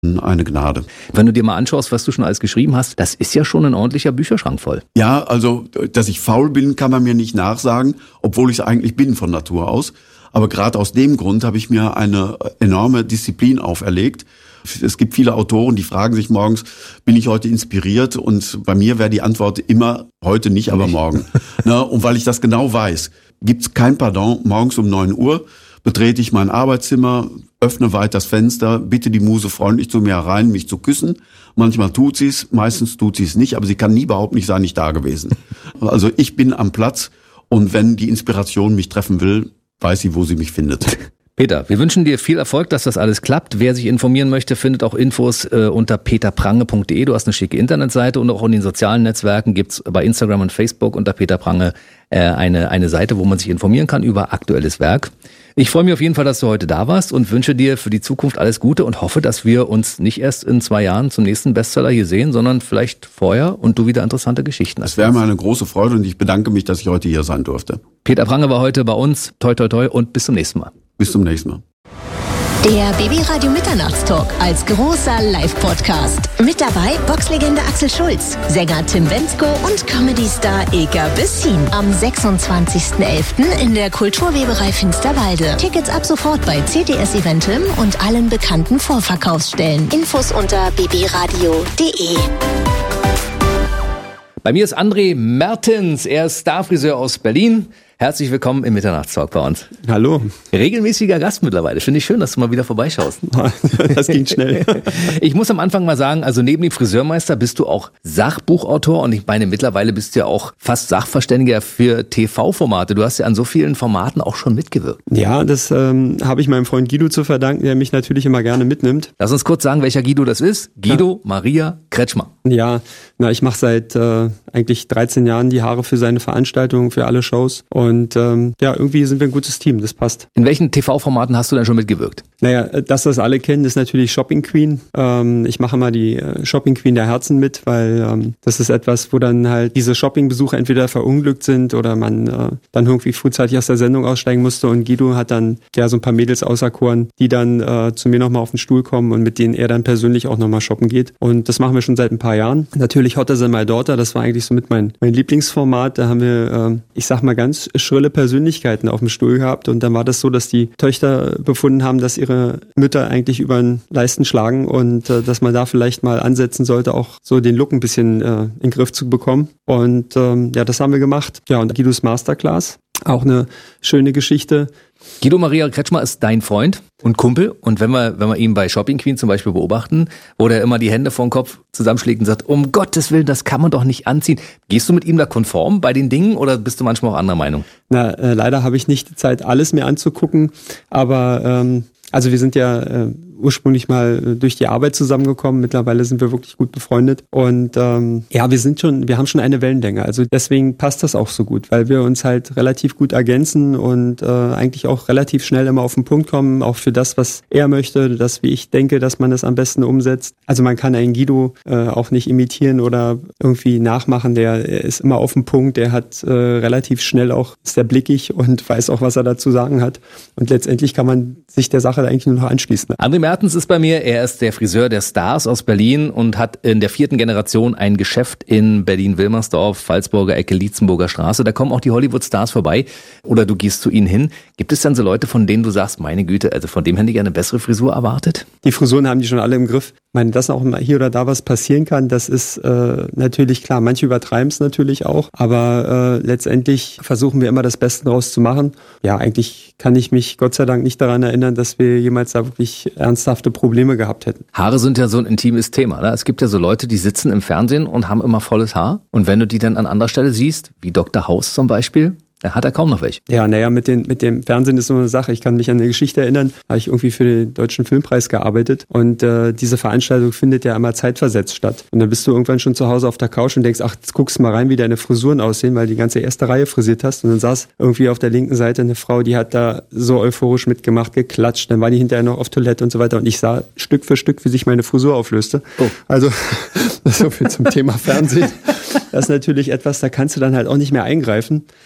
eine Gnade. Wenn du dir mal anschaust, was du schon alles geschrieben hast, das ist ja schon ein ordentlicher Bücherschrank voll. Ja, also, dass ich faul bin, kann man mir nicht nachsagen, obwohl ich es eigentlich bin von Natur aus. Aber gerade aus dem Grund habe ich mir eine enorme Disziplin auferlegt. Es gibt viele Autoren, die fragen sich morgens, bin ich heute inspiriert? Und bei mir wäre die Antwort immer, heute nicht, aber morgen. Und weil ich das genau weiß, gibt es kein Pardon. Morgens um 9 Uhr betrete ich mein Arbeitszimmer, öffne weit das Fenster, bitte die Muse freundlich zu mir herein, mich zu küssen. Manchmal tut sie es, meistens tut sie es nicht, aber sie kann nie behaupten, ich sei nicht da gewesen. Also ich bin am Platz und wenn die Inspiration mich treffen will, weiß sie, wo sie mich findet. Peter, wir wünschen dir viel Erfolg, dass das alles klappt. Wer sich informieren möchte, findet auch Infos unter peterprange.de. Du hast eine schicke Internetseite und auch in den sozialen Netzwerken gibt's bei Instagram und Facebook unter Peter Prange eine Seite, wo man sich informieren kann über aktuelles Werk. Ich freue mich auf jeden Fall, dass du heute da warst und wünsche dir für die Zukunft alles Gute und hoffe, dass wir uns nicht erst in 2 Jahren zum nächsten Bestseller hier sehen, sondern vielleicht vorher und du wieder interessante Geschichten hast. Das wäre mir eine große Freude und ich bedanke mich, dass ich heute hier sein durfte. Peter Prange war heute bei uns. Toi, toi, toi und bis zum nächsten Mal. Bis zum nächsten Mal. Der BB-Radio Mitternachtstalk als großer Live-Podcast. Mit dabei Boxlegende Axel Schulz, Sänger Tim Bendzko und Comedy-Star Ilka Bessin. Am 26.11. in der Kulturweberei Finsterwalde. Tickets ab sofort bei CTS Eventim und allen bekannten Vorverkaufsstellen. Infos unter bbradio.de. Bei mir ist André Mertens, er ist Starfriseur aus Berlin. Herzlich willkommen im Mitternachtstalk bei uns. Hallo. Regelmäßiger Gast mittlerweile. Finde ich schön, dass du mal wieder vorbeischaust. Das ging schnell. Ich muss am Anfang mal sagen, also neben dem Friseurmeister bist du auch Sachbuchautor und ich meine, mittlerweile bist du ja auch fast Sachverständiger für TV-Formate. Du hast ja an so vielen Formaten auch schon mitgewirkt. Ja, das habe ich meinem Freund Guido zu verdanken, der mich natürlich immer gerne mitnimmt. Lass uns kurz sagen, welcher Guido das ist. Guido Maria Kretschmer. Ja, ich mache seit eigentlich 13 Jahren die Haare für seine Veranstaltungen, für alle Shows. Und irgendwie sind wir ein gutes Team, das passt. In welchen TV-Formaten hast du denn schon mitgewirkt? Naja, das alle kennen, ist natürlich Shopping Queen. Ich mache mal die Shopping Queen der Herzen mit, weil das ist etwas, wo dann halt diese Shoppingbesucher entweder verunglückt sind oder man dann irgendwie frühzeitig aus der Sendung aussteigen musste. Und Guido hat dann so ein paar Mädels auserkoren, die dann zu mir nochmal auf den Stuhl kommen und mit denen er dann persönlich auch nochmal shoppen geht. Und das machen wir schon seit ein paar Jahren. Natürlich Hotter Than My Daughter, das war eigentlich so mit mein Lieblingsformat. Da haben wir, ich sag mal, ganz schrille Persönlichkeiten auf dem Stuhl gehabt. Und dann war das so, dass die Töchter befunden haben, dass ihre Mütter eigentlich über den Leisten schlagen und dass man da vielleicht mal ansetzen sollte, auch so den Look ein bisschen in den Griff zu bekommen. Und das haben wir gemacht. Ja, und Guidos Masterclass, auch eine schöne Geschichte. Guido Maria Kretschmer ist dein Freund und Kumpel und wenn wir ihn bei Shopping Queen zum Beispiel beobachten, wo der immer die Hände vor den Kopf zusammenschlägt und sagt, um Gottes Willen, das kann man doch nicht anziehen. Gehst du mit ihm da konform bei den Dingen oder bist du manchmal auch anderer Meinung? Leider habe ich nicht die Zeit, alles mir anzugucken, aber also wir sind ja ursprünglich mal durch die Arbeit zusammengekommen. Mittlerweile sind wir wirklich gut befreundet. Und wir haben schon eine Wellenlänge. Also deswegen passt das auch so gut, weil wir uns halt relativ gut ergänzen und eigentlich auch relativ schnell immer auf den Punkt kommen, auch für das, was er möchte, das, wie ich denke, dass man das am besten umsetzt. Also man kann einen Guido auch nicht imitieren oder irgendwie nachmachen. Der ist immer auf den Punkt, der hat relativ schnell auch, ist der blickig und weiß auch, was er dazu sagen hat. Und letztendlich kann man sich der Sache eigentlich nur noch anschließen. André Mertens ist bei mir, er ist der Friseur der Stars aus Berlin und hat in der 4. Generation ein Geschäft in Berlin-Wilmersdorf, Pfalzburger Ecke, Lietzenburger Straße. Da kommen auch die Hollywood-Stars vorbei oder du gehst zu ihnen hin. Gibt es dann so Leute, von denen du sagst, meine Güte, also von dem hätte ich eine bessere Frisur erwartet? Die Frisuren haben die schon alle im Griff. Ich meine, dass auch mal hier oder da was passieren kann, das ist natürlich klar. Manche übertreiben es natürlich auch, aber letztendlich versuchen wir immer das Beste draus zu machen. Ja, eigentlich kann ich mich Gott sei Dank nicht daran erinnern, dass wir jemals da wirklich ernsthafte Probleme gehabt hätten. Haare sind ja so ein intimes Thema. Ne? Es gibt ja so Leute, die sitzen im Fernsehen und haben immer volles Haar. Und wenn du die dann an anderer Stelle siehst, wie Dr. House zum Beispiel, da hat er kaum noch welche. Ja, mit dem Fernsehen ist so eine Sache. Ich kann mich an eine Geschichte erinnern, da habe ich irgendwie für den Deutschen Filmpreis gearbeitet und diese Veranstaltung findet ja immer zeitversetzt statt. Und dann bist du irgendwann schon zu Hause auf der Couch und denkst, ach, jetzt guckst du mal rein, wie deine Frisuren aussehen, weil die ganze erste Reihe frisiert hast. Und dann saß irgendwie auf der linken Seite eine Frau, die hat da so euphorisch mitgemacht, geklatscht. Dann war die hinterher noch auf Toilette und so weiter. Und ich sah Stück für Stück, wie sich meine Frisur auflöste. Oh. Also so viel zum Thema Fernsehen. Das ist natürlich etwas, da kannst du dann halt auch nicht mehr eingreifen. Also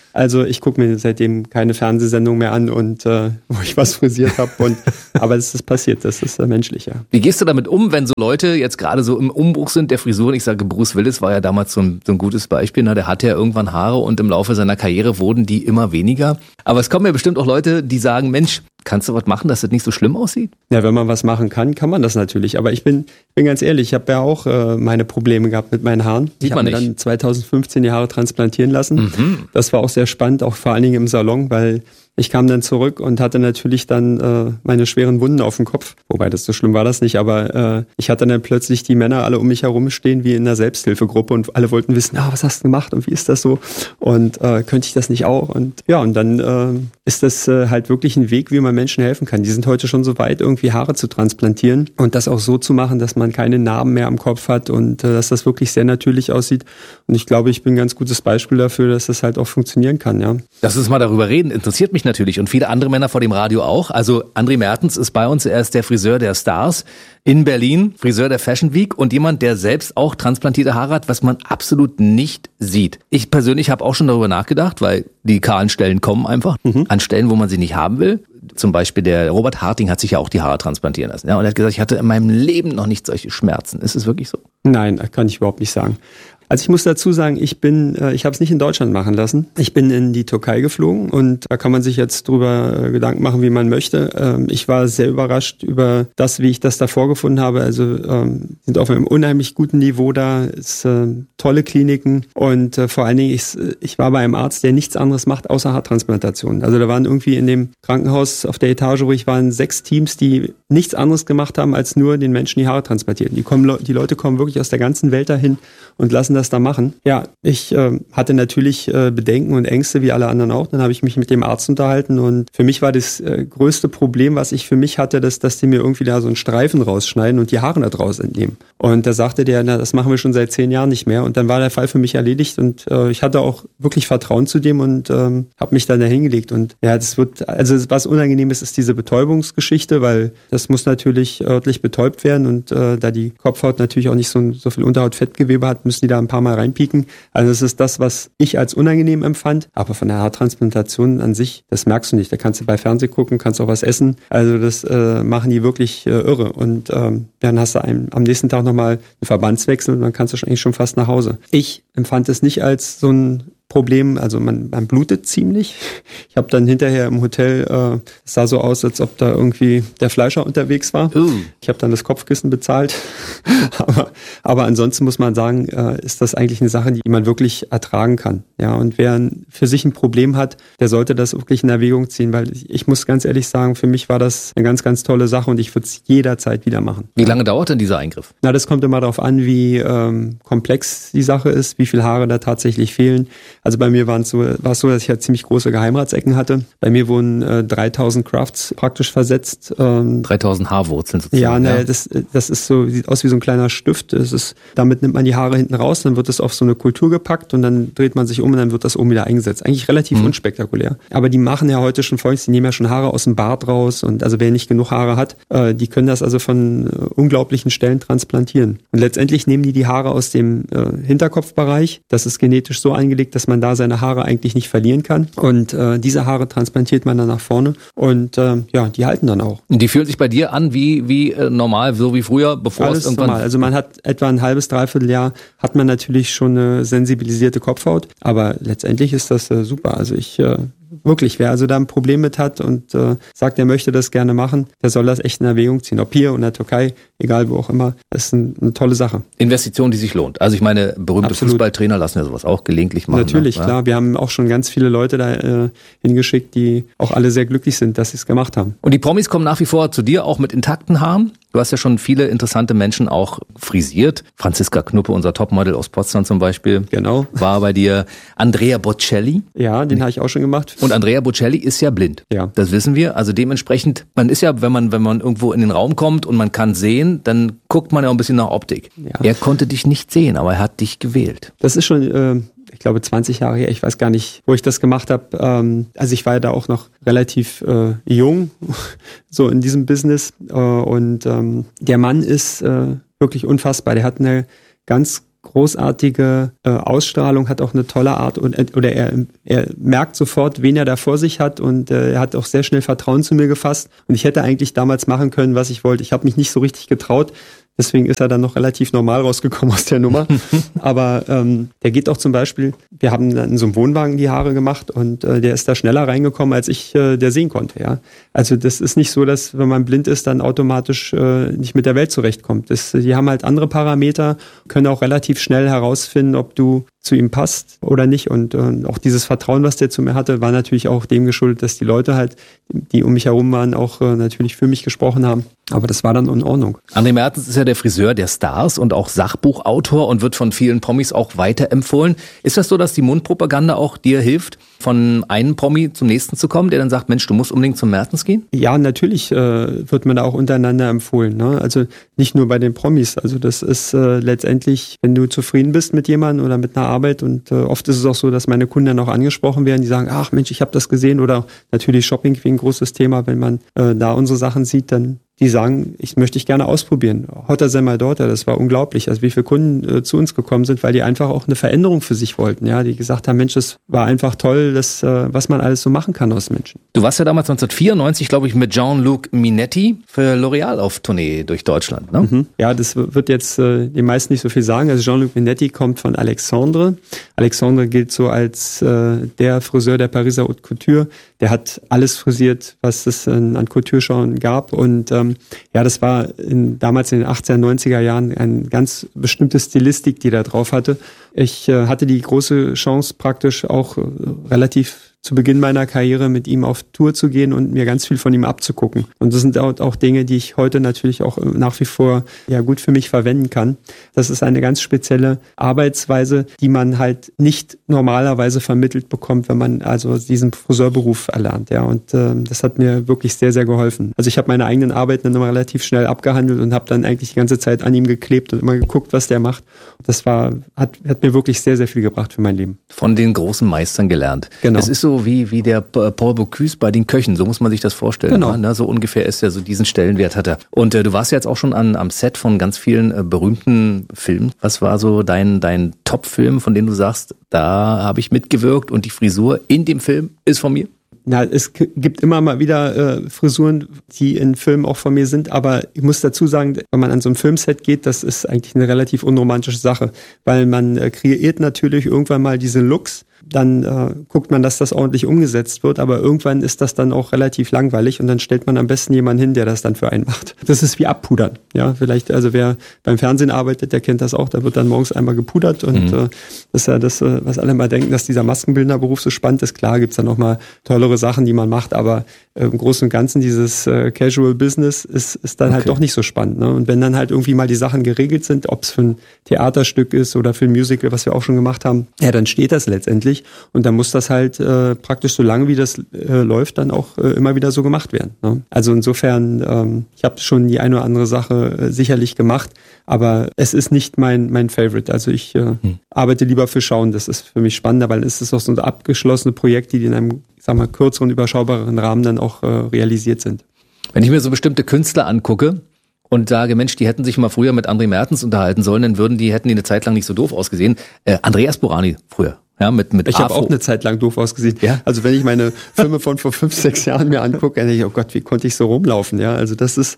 ich gucke mir seitdem keine Fernsehsendung mehr an und wo ich was frisiert habe. Aber es ist passiert, das ist menschlich, ja. Wie gehst du damit um, wenn so Leute jetzt gerade so im Umbruch sind der Frisuren? Ich sage, Bruce Willis war ja damals so ein gutes Beispiel. Ne? Der hatte ja irgendwann Haare und im Laufe seiner Karriere wurden die immer weniger. Aber es kommen ja bestimmt auch Leute, die sagen, Mensch, kannst du was machen, dass das nicht so schlimm aussieht? Ja, wenn man was machen kann, kann man das natürlich. Aber ich bin ganz ehrlich, ich habe ja auch meine Probleme gehabt mit meinen Haaren. Ich habe mir dann 2015 die Haare transplantieren lassen. Mhm. Das war auch sehr spannend, auch vor allen Dingen im Salon, weil ich kam dann zurück und hatte natürlich dann meine schweren Wunden auf dem Kopf. Wobei, das so schlimm war das nicht, aber ich hatte dann plötzlich die Männer alle um mich herum stehen wie in einer Selbsthilfegruppe und alle wollten wissen, was hast du gemacht und wie ist das so? Und könnte ich das nicht auch? Und ja, und dann ist das halt wirklich ein Weg, wie man Menschen helfen kann. Die sind heute schon so weit, irgendwie Haare zu transplantieren und das auch so zu machen, dass man keine Narben mehr am Kopf hat und dass das wirklich sehr natürlich aussieht. Und ich glaube, ich bin ein ganz gutes Beispiel dafür, dass das halt auch funktionieren kann, ja. Lass uns mal darüber reden. Interessiert mich natürlich und viele andere Männer vor dem Radio auch. Also André Mertens ist bei uns, er ist der Friseur der Stars in Berlin, Friseur der Fashion Week und jemand, der selbst auch transplantierte Haare hat, was man absolut nicht sieht. Ich persönlich habe auch schon darüber nachgedacht, weil die kahlen Stellen kommen einfach an Stellen, wo man sie nicht haben will. Zum Beispiel der Robert Harting hat sich ja auch die Haare transplantieren lassen. Ja, und er hat gesagt, ich hatte in meinem Leben noch nicht solche Schmerzen. Ist es wirklich so? Nein, kann ich überhaupt nicht sagen. Also ich muss dazu sagen, ich habe es nicht in Deutschland machen lassen. Ich bin in die Türkei geflogen und da kann man sich jetzt drüber Gedanken machen, wie man möchte. Ich war sehr überrascht über das, wie ich das da vorgefunden habe. Also sind auf einem unheimlich guten Niveau da, ist tolle Kliniken und vor allen Dingen, ich war bei einem Arzt, der nichts anderes macht, außer Haartransplantation. Also da waren irgendwie in dem Krankenhaus auf der Etage, wo ich war, 6 Teams, die nichts anderes gemacht haben, als nur den Menschen die Haare transplantieren. Die Leute kommen wirklich aus der ganzen Welt dahin und lassen das da machen. Ja, ich hatte natürlich Bedenken und Ängste, wie alle anderen auch. Dann habe ich mich mit dem Arzt unterhalten und für mich war das größte Problem, was ich für mich hatte, dass die mir irgendwie da so einen Streifen rausschneiden und die Haare da draus entnehmen. Und da sagte der, das machen wir schon seit 10 Jahren nicht mehr. Und dann war der Fall für mich erledigt und ich hatte auch wirklich Vertrauen zu dem und habe mich dann da hingelegt. Und ja, was unangenehm ist diese Betäubungsgeschichte, weil das muss natürlich örtlich betäubt werden und da die Kopfhaut natürlich auch nicht so viel Unterhautfettgewebe hat, müssen die da ein paar Mal reinpieken. Also das ist das, was ich als unangenehm empfand. Aber von der Haartransplantation an sich, das merkst du nicht. Da kannst du bei Fernsehen gucken, kannst auch was essen. Also das machen die wirklich irre. Und dann hast du am nächsten Tag nochmal einen Verbandswechsel und dann kannst du eigentlich schon fast nach Hause. Ich empfand es nicht als so ein Problem, also man blutet ziemlich. Ich habe dann hinterher im Hotel, es sah so aus, als ob da irgendwie der Fleischer unterwegs war. Ich habe dann das Kopfkissen bezahlt. aber ansonsten muss man sagen, ist das eigentlich eine Sache, die man wirklich ertragen kann. Ja, und wer für sich ein Problem hat, der sollte das wirklich in Erwägung ziehen, weil ich muss ganz ehrlich sagen, für mich war das eine ganz, ganz tolle Sache und ich würde es jederzeit wieder machen. Wie lange dauert denn dieser Eingriff? Na, das kommt immer darauf an, wie komplex die Sache ist, wie viele Haare da tatsächlich fehlen. Also bei mir war es so, dass ich halt ziemlich große Geheimratsecken hatte. Bei mir wurden 3000 Crafts praktisch versetzt. 3000 Haarwurzeln sozusagen. Ja, ne, das ist so, sieht aus wie so ein kleiner Stift. Damit nimmt man die Haare hinten raus, dann wird es auf so eine Kultur gepackt und dann dreht man sich um und dann wird das oben wieder eingesetzt. Eigentlich relativ unspektakulär. Aber die machen ja heute schon Folgendes, die nehmen ja schon Haare aus dem Bart raus und also wer nicht genug Haare hat, die können das also von unglaublichen Stellen transplantieren. Und letztendlich nehmen die Haare aus dem Hinterkopfbereich. Das ist genetisch so angelegt, dass man da seine Haare eigentlich nicht verlieren kann. Und diese Haare transplantiert man dann nach vorne und die halten dann auch. Und die fühlen sich bei dir an wie normal, so wie früher, bevor alles es irgendwann... Normal. Also man hat etwa ein halbes, dreiviertel Jahr hat man natürlich schon eine sensibilisierte Kopfhaut, aber letztendlich ist das super. Also wirklich, wer also da ein Problem mit hat und sagt, er möchte das gerne machen, der soll das echt in Erwägung ziehen. Ob hier oder in der Türkei, egal wo auch immer, das ist eine tolle Sache. Investition, die sich lohnt. Also ich meine, berühmte Absolut. Fußballtrainer lassen ja sowas auch gelegentlich machen. Natürlich, ne? klar. Wir haben auch schon ganz viele Leute da hingeschickt, die auch alle sehr glücklich sind, dass sie es gemacht haben. Und die Promis kommen nach wie vor zu dir auch mit intakten Haaren? Du hast ja schon viele interessante Menschen auch frisiert. Franziska Knuppe, unser Topmodel aus Potsdam zum Beispiel. Genau. War bei dir. Andrea Bocelli. Ja, den habe ich auch schon gemacht. Und Andrea Bocelli ist ja blind. Ja. Das wissen wir. Also dementsprechend, man ist ja, wenn man irgendwo in den Raum kommt und man kann sehen, dann guckt man ja auch ein bisschen nach Optik. Ja. Er konnte dich nicht sehen, aber er hat dich gewählt. Das ist schon, ich glaube, 20 Jahre her. Ich weiß gar nicht, wo ich das gemacht habe. Also ich war ja da auch noch relativ jung, so in diesem Business. Und der Mann ist wirklich unfassbar. Der hat eine ganz großartige Ausstrahlung, hat auch eine tolle Art oder er merkt sofort, wen er da vor sich hat und er hat auch sehr schnell Vertrauen zu mir gefasst und ich hätte eigentlich damals machen können, was ich wollte. Ich habe mich nicht so richtig getraut. Deswegen ist er dann noch relativ normal rausgekommen aus der Nummer. Aber der geht auch zum Beispiel, wir haben dann in so einem Wohnwagen die Haare gemacht und der ist da schneller reingekommen, als ich der sehen konnte. Ja, also das ist nicht so, dass wenn man blind ist, dann automatisch nicht mit der Welt zurechtkommt. Die haben halt andere Parameter, können auch relativ schnell herausfinden, ob du zu ihm passt oder nicht. Und auch dieses Vertrauen, was der zu mir hatte, war natürlich auch dem geschuldet, dass die Leute halt, die um mich herum waren, auch natürlich für mich gesprochen haben. Aber das war dann in Ordnung. André Mertens ist ja der Friseur der Stars und auch Sachbuchautor und wird von vielen Promis auch weiterempfohlen. Ist das so, dass die Mundpropaganda auch dir hilft, von einem Promi zum nächsten zu kommen, der dann sagt, Mensch, du musst unbedingt zum Mertens gehen? Ja, natürlich wird man da auch untereinander empfohlen. Ne? Also nicht nur bei den Promis. Also das ist letztendlich, wenn du zufrieden bist mit jemandem oder mit einer Arbeit und oft ist es auch so, dass meine Kunden dann auch angesprochen werden, die sagen, ach Mensch, ich habe das gesehen oder natürlich Shopping Queen, großes Thema, wenn man da unsere Sachen sieht, dann die sagen, ich möchte ich gerne ausprobieren. Hotter sei mal dort, das war unglaublich, also wie viele Kunden zu uns gekommen sind, weil die einfach auch eine Veränderung für sich wollten, ja, die gesagt haben, Mensch, das war einfach toll, das, was man alles so machen kann aus Menschen. Du warst ja damals 1994, glaube ich, mit Jean-Luc Minetti für L'Oréal auf Tournee durch Deutschland, ne? Mhm. Ja, das wird jetzt die meisten nicht so viel sagen. Also Jean-Luc Minetti kommt von Alexandre. Alexandre gilt so als der Friseur der Pariser Haute Couture. Der hat alles frisiert, was es an Couture-Schauen gab und ja, das war damals in den 80er, 90er Jahren eine ganz bestimmte Stilistik, die da drauf hatte. Ich hatte die große Chance praktisch auch relativ zu Beginn meiner Karriere mit ihm auf Tour zu gehen und mir ganz viel von ihm abzugucken. Und das sind auch Dinge, die ich heute natürlich auch nach wie vor ja gut für mich verwenden kann. Das ist eine ganz spezielle Arbeitsweise, die man halt nicht normalerweise vermittelt bekommt, wenn man also diesen Friseurberuf erlernt. Ja, und das hat mir wirklich sehr, sehr geholfen. Also ich habe meine eigenen Arbeiten dann immer relativ schnell abgehandelt und habe dann eigentlich die ganze Zeit an ihm geklebt und immer geguckt, was der macht. Das hat mir wirklich sehr, sehr viel gebracht für mein Leben. Von den großen Meistern gelernt. Genau. Es ist so wie der Paul Bocuse bei den Köchen, so muss man sich das vorstellen. Genau. Ne? So ungefähr ist er, so diesen Stellenwert hat er. Und du warst jetzt auch schon am Set von ganz vielen berühmten Filmen. Was war so dein Top-Film, von dem du sagst, da habe ich mitgewirkt und die Frisur in dem Film ist von mir? Na, es gibt immer mal wieder Frisuren, die in Filmen auch von mir sind, aber ich muss dazu sagen, wenn man an so ein Filmset geht, das ist eigentlich eine relativ unromantische Sache, weil man kreiert natürlich irgendwann mal diese Looks, dann guckt man, dass das ordentlich umgesetzt wird, aber irgendwann ist das dann auch relativ langweilig und dann stellt man am besten jemanden hin, der das dann für einen macht. Das ist wie Abpudern, ja, vielleicht, also wer beim Fernsehen arbeitet, der kennt das auch, da wird dann morgens einmal gepudert und das ist ja das, was alle mal denken, dass dieser Maskenbildnerberuf so spannend ist. Klar gibt's dann auch mal tollere Sachen, die man macht, aber im Großen und Ganzen dieses Casual Business ist dann halt doch nicht so spannend, ne? Und wenn dann halt irgendwie mal die Sachen geregelt sind, ob es für ein Theaterstück ist oder für ein Musical, was wir auch schon gemacht haben, ja, dann steht das letztendlich und dann muss das halt praktisch so lange, wie das läuft, dann auch immer wieder so gemacht werden, ne? Also insofern, ich habe schon die eine oder andere Sache sicherlich gemacht, aber es ist nicht mein Favorite. Also ich arbeite lieber für Schauen, das ist für mich spannender, weil es ist auch so ein abgeschlossene Projekt, die in einem, sag mal, kürzeren, überschaubareren Rahmen dann auch realisiert sind. Wenn ich mir so bestimmte Künstler angucke und sage, Mensch, die hätten sich mal früher mit André Mertens unterhalten sollen, dann hätten die eine Zeit lang nicht so doof ausgesehen. Andreas Borani früher. Ja, mit ich habe auch eine Zeit lang doof ausgesehen. Ja? Also wenn ich meine Filme von vor 5, 6 Jahren mir angucke, dann denke ich, oh Gott, wie konnte ich so rumlaufen? Ja, also das ist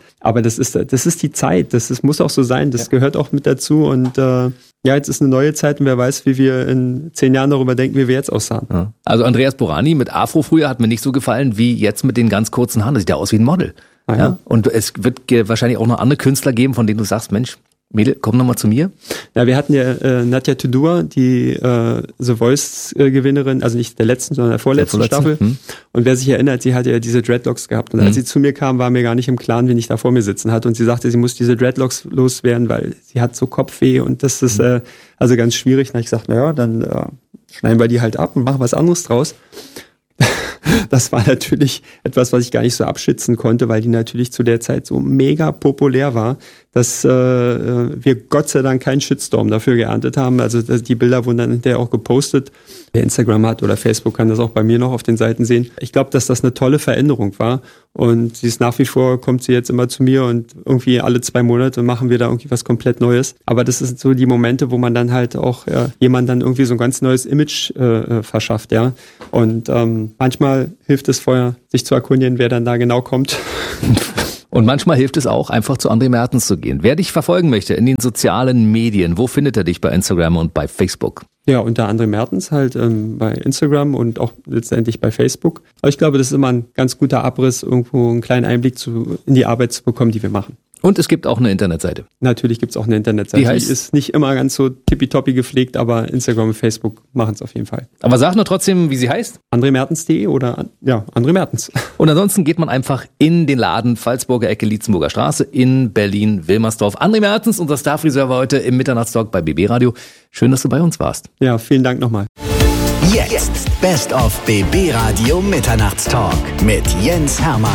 die Zeit. Das muss auch so sein. Das gehört auch mit dazu. Und ja, jetzt ist eine neue Zeit und wer weiß, wie wir in 10 Jahren darüber denken, wie wir jetzt aussahen. Ja. Also Andreas Borani mit Afro früher hat mir nicht so gefallen wie jetzt mit den ganz kurzen Haaren. Das sieht ja aus wie ein Model. Ah, ja? Ja? Und es wird wahrscheinlich auch noch andere Künstler geben, von denen du sagst, Mensch, Mädel, komm nochmal zu mir. Ja, wir hatten ja Nadja Tudor, die The Voice-Gewinnerin, also nicht der letzten, sondern der vorletzten Staffel. Und wer sich erinnert, sie hatte ja diese Dreadlocks gehabt. Und als sie zu mir kam, war mir gar nicht im Klaren, wen ich da vor mir sitzen hatte. Und sie sagte, sie muss diese Dreadlocks loswerden, weil sie hat so Kopfweh und das ist also ganz schwierig. Und dann habe ich gesagt, naja, dann schneiden wir die halt ab und machen was anderes draus. Das war natürlich etwas, was ich gar nicht so abschätzen konnte, weil die natürlich zu der Zeit so mega populär war, dass wir Gott sei Dank keinen Shitstorm dafür geerntet haben. Also die Bilder wurden dann hinterher auch gepostet. Wer Instagram hat oder Facebook kann das auch bei mir noch auf den Seiten sehen. Ich glaube, dass das eine tolle Veränderung war und sie ist nach wie vor, kommt sie jetzt immer zu mir und irgendwie alle 2 Monate machen wir da irgendwie was komplett Neues. Aber das sind so die Momente, wo man dann halt auch jemand dann irgendwie so ein ganz neues Image verschafft, ja. Und manchmal hilft es vorher, sich zu erkundigen, wer dann da genau kommt. Und manchmal hilft es auch, einfach zu André Mertens zu gehen. Wer dich verfolgen möchte in den sozialen Medien, wo findet er dich bei Instagram und bei Facebook? Ja, unter André Mertens halt bei Instagram und auch letztendlich bei Facebook. Aber ich glaube, das ist immer ein ganz guter Abriss, irgendwo einen kleinen Einblick in die Arbeit zu bekommen, die wir machen. Und es gibt auch eine Internetseite. Natürlich gibt es auch eine Internetseite. Die heißt? Die ist nicht immer ganz so tippitoppi gepflegt, aber Instagram und Facebook machen es auf jeden Fall. Aber sag nur trotzdem, wie sie heißt. AndréMertens.de oder André Mertens. Und ansonsten geht man einfach in den Laden Pfalzburger Ecke, Lietzenburger Straße in Berlin-Wilmersdorf. André Mertens, unser Starfriseur war heute im Mitternachtstalk bei BB Radio. Schön, dass du bei uns warst. Ja, vielen Dank nochmal. Jetzt Best of BB Radio Mitternachtstalk mit Jens Hermann.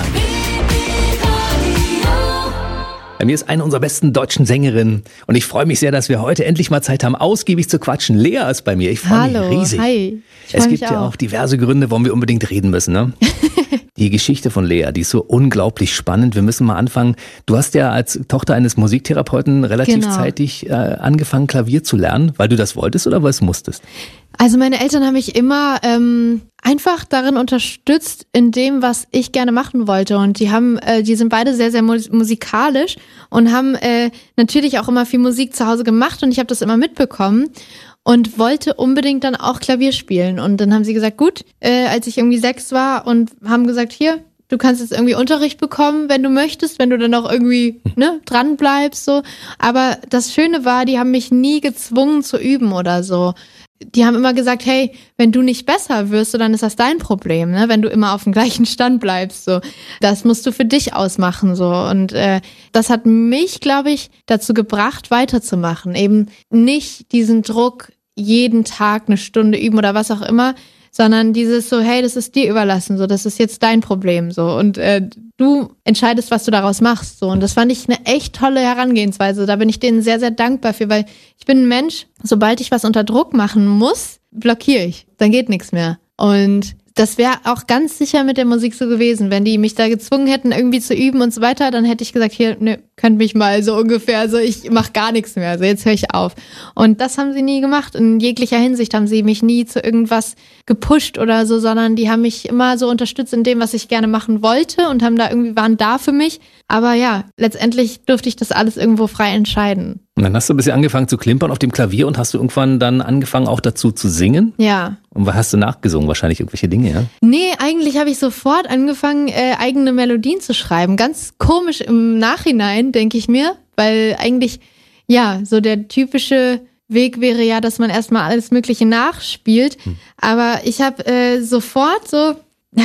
Bei mir ist eine unserer besten deutschen Sängerinnen und ich freue mich sehr, dass wir heute endlich mal Zeit haben, ausgiebig zu quatschen. Lea ist bei mir. Ich freue mich riesig. Hi. Es gibt ja auch diverse Gründe, warum wir unbedingt reden müssen. Ne? Die Geschichte von Lea, die ist so unglaublich spannend. Wir müssen mal anfangen. Du hast ja als Tochter eines Musiktherapeuten relativ zeitig angefangen, Klavier zu lernen, weil du das wolltest oder weil es musstest? Also meine Eltern haben mich immer einfach darin unterstützt, in dem, was ich gerne machen wollte. Und die sind beide sehr, sehr musikalisch und haben natürlich auch immer viel Musik zu Hause gemacht und ich habe das immer mitbekommen und wollte unbedingt dann auch Klavier spielen. Und dann haben sie gesagt, gut, als ich irgendwie 6 war und haben gesagt, hier, du kannst jetzt irgendwie Unterricht bekommen, wenn du möchtest, wenn du dann auch irgendwie dran bleibst. So. Aber das Schöne war, die haben mich nie gezwungen zu üben oder so. Die haben immer gesagt, hey, wenn du nicht besser wirst, so, dann ist das dein Problem, ne? Wenn du immer auf dem gleichen Stand bleibst, so. Das musst du für dich ausmachen, so. Und das hat mich, glaube ich, dazu gebracht, weiterzumachen. Eben nicht diesen Druck, jeden Tag 1 Stunde üben oder was auch immer, sondern dieses so, hey, das ist dir überlassen, so, das ist jetzt dein Problem, so. Und du entscheidest, was du daraus machst, so. Und das fand ich eine echt tolle Herangehensweise. Da bin ich denen sehr, sehr dankbar für, weil ich bin ein Mensch, sobald ich was unter Druck machen muss, blockiere ich. Dann geht nichts mehr. Und das wäre auch ganz sicher mit der Musik so gewesen. Wenn die mich da gezwungen hätten, irgendwie zu üben und so weiter, dann hätte ich gesagt, hier, ne, könnt mich mal so ungefähr, also ich mache gar nichts mehr, also jetzt höre ich auf. Und das haben sie nie gemacht. In jeglicher Hinsicht haben sie mich nie zu irgendwas gepusht oder so, sondern die haben mich immer so unterstützt in dem, was ich gerne machen wollte und waren da für mich. Aber ja, letztendlich durfte ich das alles irgendwo frei entscheiden. Und dann hast du ein bisschen angefangen zu klimpern auf dem Klavier und hast du irgendwann dann angefangen auch dazu zu singen? Ja. Und was hast du nachgesungen? Wahrscheinlich irgendwelche Dinge, ja? Nee, eigentlich habe ich sofort angefangen, eigene Melodien zu schreiben. Ganz komisch im Nachhinein, denke ich mir, weil eigentlich, ja, so der typische Weg wäre ja, dass man erstmal alles Mögliche nachspielt. Aber ich habe sofort so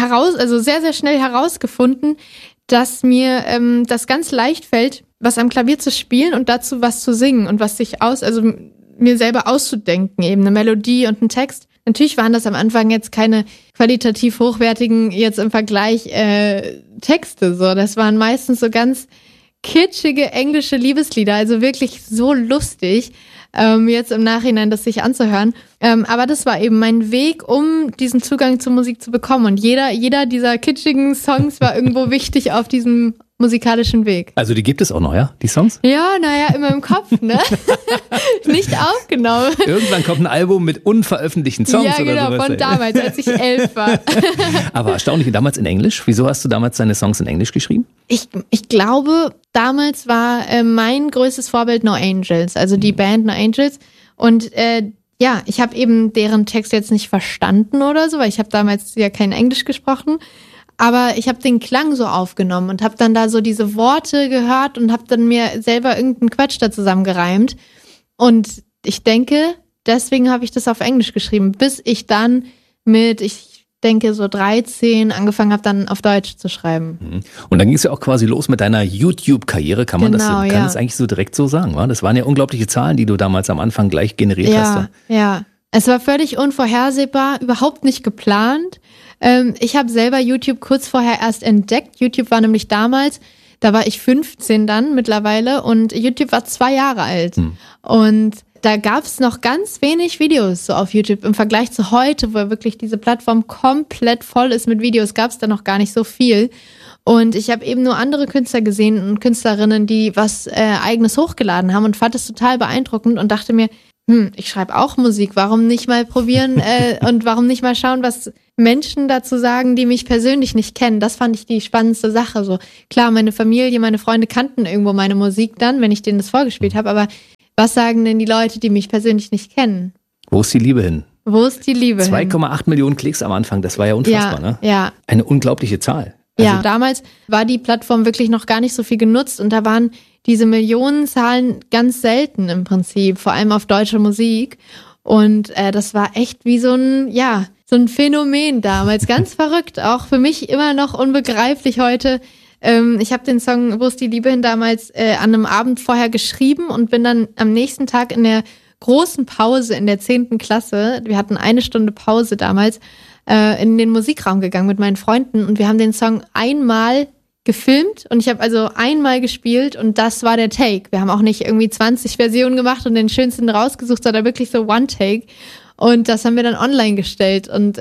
sehr, sehr schnell herausgefunden, dass mir das ganz leicht fällt, was am Klavier zu spielen und dazu was zu singen und mir selber auszudenken, eben eine Melodie und einen Text. Natürlich waren das am Anfang jetzt keine qualitativ hochwertigen, jetzt im Vergleich Texte, so. Das waren meistens so ganz kitschige englische Liebeslieder, also wirklich so lustig, jetzt im Nachhinein das sich anzuhören. Aber das war eben mein Weg, um diesen Zugang zur Musik zu bekommen. Und jeder dieser kitschigen Songs war irgendwo wichtig auf diesem musikalischen Weg. Also die gibt es auch noch, ja, die Songs? Ja, naja, immer im Kopf, ne? Nicht aufgenommen. Irgendwann kommt ein Album mit unveröffentlichten Songs oder sowas. Ja, genau, von damals, als ich 11 war. Aber erstaunlich, damals in Englisch. Wieso hast du damals deine Songs in Englisch geschrieben? Ich glaube, damals war mein größtes Vorbild No Angels, also die Band No Angels. Und ja, ich habe eben deren Text jetzt nicht verstanden oder so, weil ich habe damals ja kein Englisch gesprochen. Aber ich habe den Klang so aufgenommen und habe dann da so diese Worte gehört und habe dann mir selber irgendeinen Quatsch da zusammengereimt. Und ich denke, deswegen habe ich das auf Englisch geschrieben, bis ich dann ich denke so 13 angefangen habe, dann auf Deutsch zu schreiben. Und dann ging es ja auch quasi los mit deiner YouTube-Karriere, kann man das eigentlich so direkt so sagen, wa? Das waren ja unglaubliche Zahlen, die du damals am Anfang gleich generiert hast. Ja. Es war völlig unvorhersehbar, überhaupt nicht geplant. Ich habe selber YouTube kurz vorher erst entdeckt. YouTube war nämlich damals, da war ich 15 dann mittlerweile und YouTube war 2 Jahre alt. Und da gab es noch ganz wenig Videos so auf YouTube im Vergleich zu heute, wo wirklich diese Plattform komplett voll ist mit Videos, gab es da noch gar nicht so viel. Und ich habe eben nur andere Künstler gesehen und Künstlerinnen, die was Eigenes hochgeladen haben und fand es total beeindruckend und dachte mir, ich schreibe auch Musik, warum nicht mal probieren und warum nicht mal schauen, was Menschen dazu sagen, die mich persönlich nicht kennen. Das fand ich die spannendste Sache. So klar, meine Familie, meine Freunde kannten irgendwo meine Musik dann, wenn ich denen das vorgespielt habe, aber was sagen denn die Leute, die mich persönlich nicht kennen? Wo ist die Liebe hin? Wo ist die Liebe hin? 2,8 Millionen Klicks am Anfang, das war ja unfassbar, ne? Ja. Eine unglaubliche Zahl. Also damals war die Plattform wirklich noch gar nicht so viel genutzt und da waren diese Millionenzahlen ganz selten im Prinzip, vor allem auf deutsche Musik. Und das war echt wie so ein Phänomen damals, ganz verrückt, auch für mich immer noch unbegreiflich heute. Ich habe den Song Wo ist die Liebe hin damals an einem Abend vorher geschrieben und bin dann am nächsten Tag in der großen Pause in der 10. Klasse, wir hatten 1 Stunde Pause damals, in den Musikraum gegangen mit meinen Freunden und wir haben den Song einmal gefilmt und ich habe also einmal gespielt und das war der Take. Wir haben auch nicht irgendwie 20 Versionen gemacht und den schönsten rausgesucht, sondern wirklich so One Take und das haben wir dann online gestellt und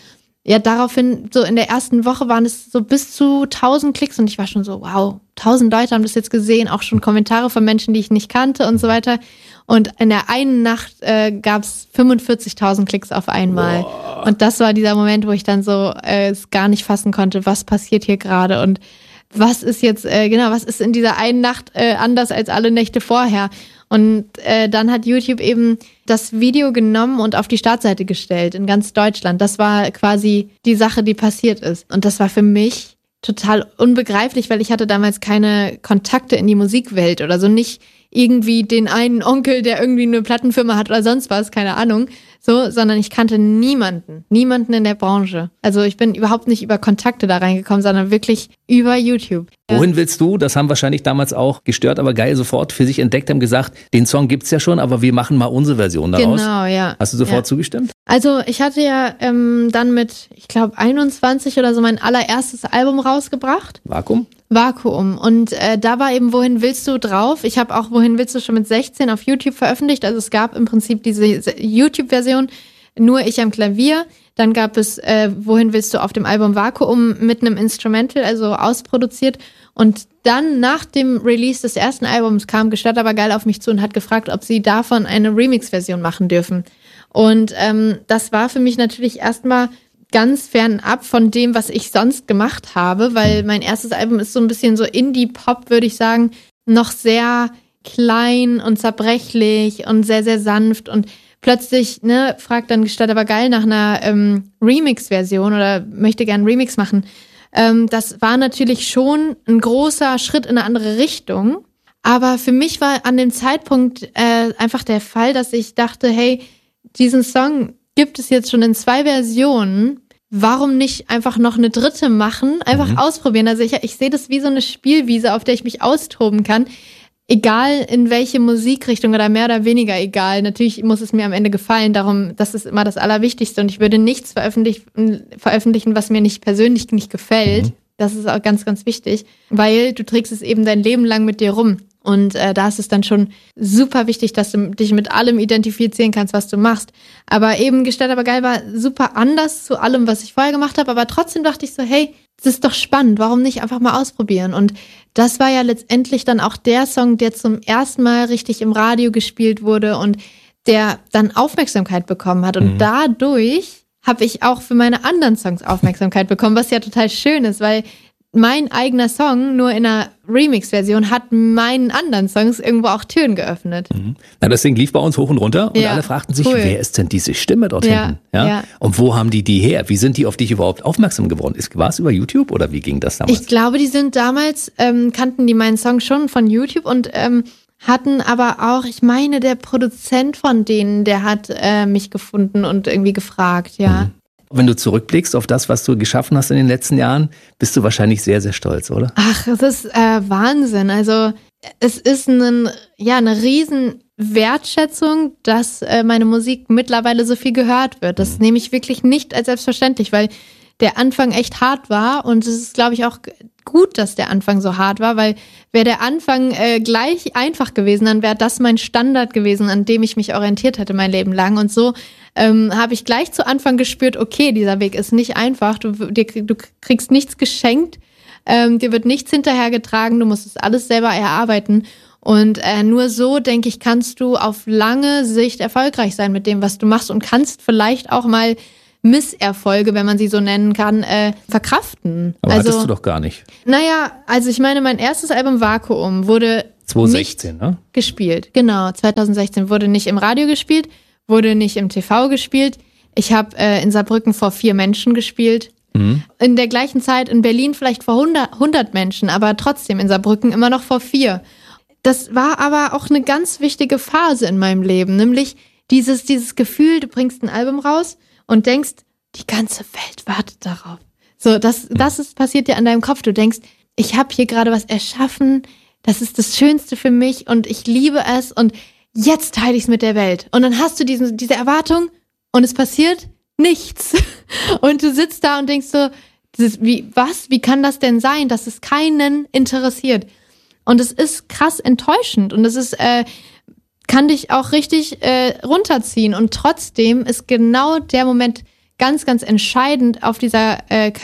daraufhin, so in der ersten Woche waren es so bis zu 1000 Klicks und ich war schon so, wow, 1000 Leute haben das jetzt gesehen, auch schon Kommentare von Menschen, die ich nicht kannte und so weiter. Und in der einen Nacht gab es 45.000 Klicks auf einmal. Wow. Und das war dieser Moment, wo ich dann so es gar nicht fassen konnte, was passiert hier gerade und was ist jetzt, was ist in dieser einen Nacht anders als alle Nächte vorher. Und dann hat YouTube eben das Video genommen und auf die Startseite gestellt in ganz Deutschland. Das war quasi die Sache, die passiert ist. Und das war für mich total unbegreiflich, weil ich hatte damals keine Kontakte in die Musikwelt oder so, nicht irgendwie den einen Onkel, der irgendwie eine Plattenfirma hat oder sonst was, keine Ahnung, so, sondern ich kannte niemanden in der Branche. Also ich bin überhaupt nicht über Kontakte da reingekommen, sondern wirklich über YouTube. Wohin willst du? Das haben wahrscheinlich damals auch gestört, aber geil sofort für sich entdeckt, haben gesagt, den Song gibt's ja schon, aber wir machen mal unsere Version daraus. Genau, ja. Hast du sofort zugestimmt? Also ich hatte ja dann mit, ich glaube 21 oder so mein allererstes Album rausgebracht. Vakuum. Und da war eben Wohin willst du drauf. Ich habe auch Wohin willst du schon mit 16 auf YouTube veröffentlicht. Also es gab im Prinzip diese YouTube-Version, nur ich am Klavier. Dann gab es Wohin willst du auf dem Album Vakuum mit einem Instrumental, also ausproduziert. Und dann nach dem Release des ersten Albums kam Gestört aber geil auf mich zu und hat gefragt, ob sie davon eine Remix-Version machen dürfen. Und das war für mich natürlich erstmal ganz fernab von dem, was ich sonst gemacht habe, weil mein erstes Album ist so ein bisschen so Indie-Pop, würde ich sagen, noch sehr klein und zerbrechlich und sehr, sehr sanft und plötzlich, fragt dann Gestört aber geil nach einer Remix-Version oder möchte gerne einen Remix machen. Das war natürlich schon ein großer Schritt in eine andere Richtung, aber für mich war an dem Zeitpunkt einfach der Fall, dass ich dachte, hey, diesen Song gibt es jetzt schon in 2 Versionen. Warum nicht einfach noch eine dritte machen? Einfach ausprobieren. Also ich sehe das wie so eine Spielwiese, auf der ich mich austoben kann. Egal in welche Musikrichtung oder mehr oder weniger egal. Natürlich muss es mir am Ende gefallen. Darum, das ist immer das Allerwichtigste. Und ich würde nichts veröffentlichen, was mir nicht persönlich nicht gefällt. Das ist auch ganz, ganz wichtig. Weil du trägst es eben dein Leben lang mit dir rum. Und da ist es dann schon super wichtig, dass du dich mit allem identifizieren kannst, was du machst. Aber eben Gestört aber geil war super anders zu allem, was ich vorher gemacht habe. Aber trotzdem dachte ich so, hey, das ist doch spannend. Warum nicht einfach mal ausprobieren? Und das war ja letztendlich dann auch der Song, der zum ersten Mal richtig im Radio gespielt wurde und der dann Aufmerksamkeit bekommen hat. Und dadurch habe ich auch für meine anderen Songs Aufmerksamkeit bekommen, was ja total schön ist, weil mein eigener Song nur in einer Remix-Version hat meinen anderen Songs irgendwo auch Türen geöffnet. Na, das Ding lief bei uns hoch und runter und alle fragten sich, wer ist denn diese Stimme dort hinten? Ja? Und wo haben die her? Wie sind die auf dich überhaupt aufmerksam geworden? War es über YouTube oder wie ging das damals? Ich glaube, die sind damals, kannten die meinen Song schon von YouTube und hatten aber auch, ich meine, der Produzent von denen, der hat mich gefunden und irgendwie gefragt, ja. Wenn du zurückblickst auf das, was du geschaffen hast in den letzten Jahren, bist du wahrscheinlich sehr, sehr stolz, oder? Ach, es ist Wahnsinn. Also es ist eine riesen Wertschätzung, dass meine Musik mittlerweile so viel gehört wird. Das nehme ich wirklich nicht als selbstverständlich, weil der Anfang echt hart war und es ist, glaube ich, auch gut, dass der Anfang so hart war, weil wäre der Anfang gleich einfach gewesen, dann wäre das mein Standard gewesen, an dem ich mich orientiert hätte mein Leben lang. Und so habe ich gleich zu Anfang gespürt, okay, dieser Weg ist nicht einfach, du kriegst nichts geschenkt, dir wird nichts hinterhergetragen, du musst es alles selber erarbeiten. Und nur so, denke ich, kannst du auf lange Sicht erfolgreich sein mit dem, was du machst und kannst vielleicht auch mal Misserfolge, wenn man sie so nennen kann, verkraften. Aber hattest du doch gar nicht. Naja, also ich meine, mein erstes Album Vakuum wurde 2016, nicht gespielt. Genau, 2016 wurde nicht im Radio gespielt, wurde nicht im TV gespielt. Ich habe in Saarbrücken vor 4 Menschen gespielt. In der gleichen Zeit in Berlin vielleicht vor 100 Menschen, aber trotzdem in Saarbrücken immer noch vor 4. Das war aber auch eine ganz wichtige Phase in meinem Leben, nämlich dieses Gefühl, du bringst ein Album raus und denkst, die ganze Welt wartet darauf. So, das passiert dir an deinem Kopf. Du denkst, ich habe hier gerade was erschaffen, das ist das Schönste für mich und ich liebe es und jetzt teile ich es mit der Welt. Und dann hast du diese Erwartung und es passiert nichts. Und du sitzt da und denkst so, wie kann das denn sein, dass es keinen interessiert? Und es ist krass enttäuschend und es ist kann dich auch richtig runterziehen. Und trotzdem ist genau der Moment ganz, ganz entscheidend auf dieser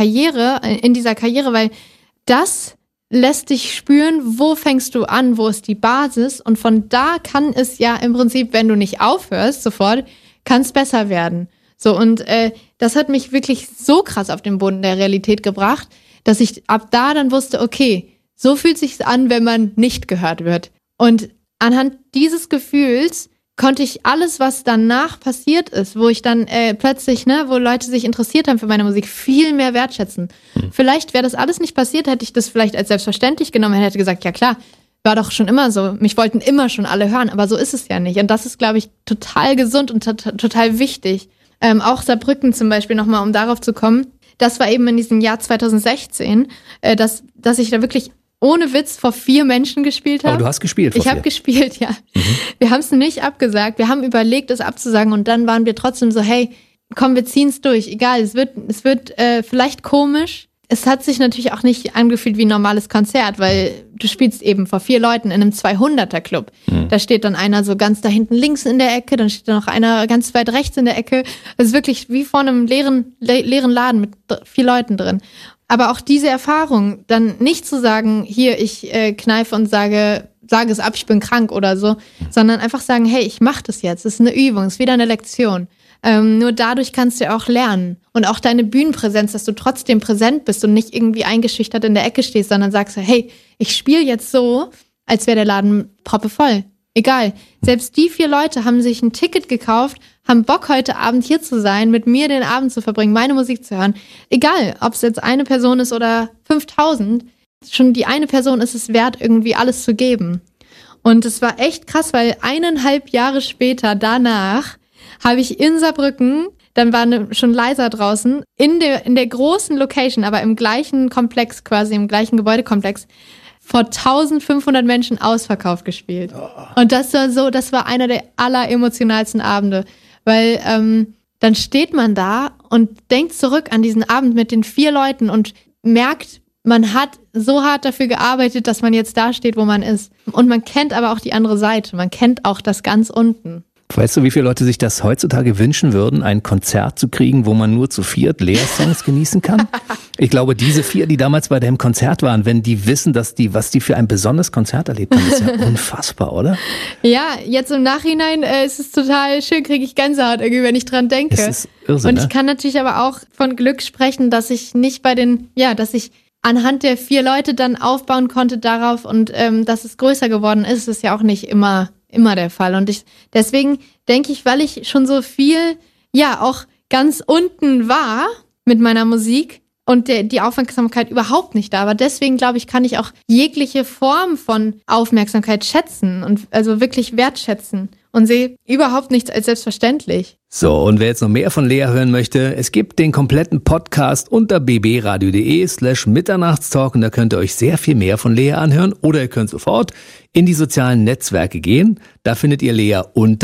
in dieser Karriere, weil das lässt dich spüren, wo fängst du an, wo ist die Basis. Und von da kann es ja im Prinzip, wenn du nicht aufhörst sofort, kann es besser werden. So, und das hat mich wirklich so krass auf den Boden der Realität gebracht, dass ich ab da dann wusste, okay, so fühlt sich's an, wenn man nicht gehört wird. Und anhand dieses Gefühls konnte ich alles, was danach passiert ist, wo ich dann plötzlich, wo Leute sich interessiert haben für meine Musik, viel mehr wertschätzen. Vielleicht wäre das alles nicht passiert, hätte ich das vielleicht als selbstverständlich genommen, hätte gesagt, ja klar, war doch schon immer so. Mich wollten immer schon alle hören, aber so ist es ja nicht. Und das ist, glaube ich, total gesund und total wichtig. Auch Saarbrücken zum Beispiel nochmal, um darauf zu kommen. Das war eben in diesem Jahr 2016, dass ich da wirklich ohne Witz vor 4 Menschen gespielt habe. Aber du hast gespielt vor 4? Ich habe gespielt, ja. Wir haben es nicht abgesagt. Wir haben überlegt, es abzusagen und dann waren wir trotzdem so, hey, komm, wir ziehen es durch. Egal, es wird vielleicht komisch. Es hat sich natürlich auch nicht angefühlt wie ein normales Konzert, weil du spielst eben vor 4 Leuten in einem 200er-Club. Da steht dann einer so ganz da hinten links in der Ecke, dann steht da noch einer ganz weit rechts in der Ecke. Es ist wirklich wie vor einem leeren Laden mit 4 Leuten drin. Aber auch diese Erfahrung, dann nicht zu sagen, hier, ich kneife und sage es ab, ich bin krank oder so, sondern einfach sagen, hey, ich mache das jetzt, das ist eine Übung, es ist wieder eine Lektion. Nur dadurch kannst du auch lernen. Und auch deine Bühnenpräsenz, dass du trotzdem präsent bist und nicht irgendwie eingeschüchtert in der Ecke stehst, sondern sagst, hey, ich spiele jetzt so, als wäre der Laden proppevoll. Egal. Selbst die 4 Leute haben sich ein Ticket gekauft, haben Bock, heute Abend hier zu sein, mit mir den Abend zu verbringen, meine Musik zu hören. Egal, ob es jetzt eine Person ist oder 5000, schon die eine Person ist es wert, irgendwie alles zu geben. Und es war echt krass, weil 1,5 Jahre später, danach, habe ich in Saarbrücken, dann war schon leiser draußen, in der großen Location, aber im gleichen Komplex quasi, im gleichen Gebäudekomplex, vor 1500 Menschen ausverkauft gespielt. Und das war einer der alleremotionalsten Abende, weil dann steht man da und denkt zurück an diesen Abend mit den 4 Leuten und merkt, man hat so hart dafür gearbeitet, dass man jetzt da steht, wo man ist. Und man kennt aber auch die andere Seite, man kennt auch das ganz unten. Weißt du, wie viele Leute sich das heutzutage wünschen würden, ein Konzert zu kriegen, wo man nur zu 4 Leer-Songs genießen kann? Ich glaube, diese 4, die damals bei deinem Konzert waren, wenn die wissen, was die für ein besonderes Konzert erlebt haben, ist ja unfassbar, oder? Ja, jetzt im Nachhinein ist es total schön, kriege ich Gänsehaut irgendwie, wenn ich dran denke. Es ist Irrsinn, und ich kann natürlich aber auch von Glück sprechen, dass ich nicht dass ich anhand der 4 Leute dann aufbauen konnte darauf und dass es größer geworden ist, ist ja auch nicht immer der Fall. Und deswegen denke ich, weil ich schon so viel, auch ganz unten war mit meiner Musik und die Aufmerksamkeit überhaupt nicht da war. Deswegen glaube ich, kann ich auch jegliche Form von Aufmerksamkeit schätzen und also wirklich wertschätzen und sehe überhaupt nichts als selbstverständlich. So, und wer jetzt noch mehr von Lea hören möchte, es gibt den kompletten Podcast unter bbradio.de/Mitternachtstalk und da könnt ihr euch sehr viel mehr von Lea anhören oder ihr könnt sofort in die sozialen Netzwerke gehen. Da findet ihr Lea unter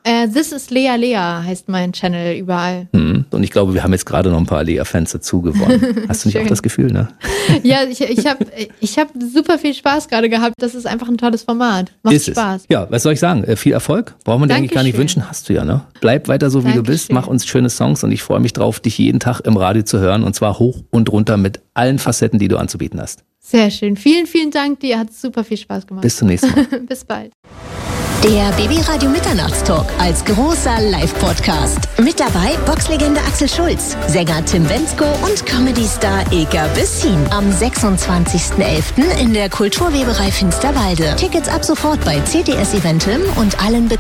This is Lea Lea heißt mein Channel überall. Und ich glaube, wir haben jetzt gerade noch ein paar Lea-Fans dazu gewonnen. Hast du nicht auch das Gefühl, ne? Ja, ich hab super viel Spaß gerade gehabt. Das ist einfach ein tolles Format. Macht Spaß. Ja, was soll ich sagen? Viel Erfolg. Brauchen wir dir eigentlich gar nicht wünschen. Hast du ja, ne? Bleib weiter so, wie du bist. Mach uns schöne Songs und ich freue mich drauf, dich jeden Tag im Radio zu hören und zwar hoch und runter mit allen Facetten, die du anzubieten hast. Sehr schön. Vielen, vielen Dank dir. Hat super viel Spaß gemacht. Bis zum nächsten Mal. Bis bald. Der Baby-Radio Mitternachtstalk als großer Live-Podcast. Mit dabei Boxlegende Axel Schulz, Sänger Tim Bendzko und Comedy-Star Eka Bessin. Am 26.11. in der Kulturweberei Finsterwalde. Tickets ab sofort bei CTS Eventim und allen bekannten